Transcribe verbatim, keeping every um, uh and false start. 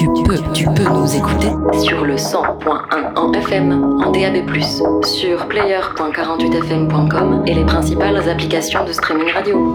Tu peux, tu peux nous écouter sur le cent point un en F M, en D A B plus, sur player point quarante-huit f m point com et les principales applications de streaming radio.